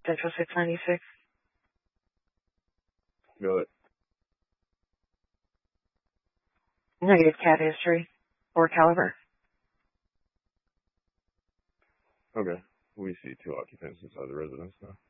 Central 696. Go it. Negative cat history. Or caliber. Okay. We see 2 occupants inside the residence now.